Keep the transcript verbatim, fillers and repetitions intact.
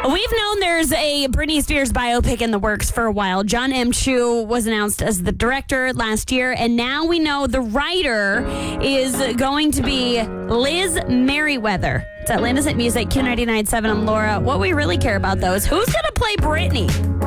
We've known there's a Britney Spears biopic in the works for a while. John M. Chu was announced as the director last year, and now we know the writer is going to be Liz Merriweather. It's Atlantis at Music, Q ninety-nine point seven. I'm Laura. What we really care about, though, is who's going to play Britney?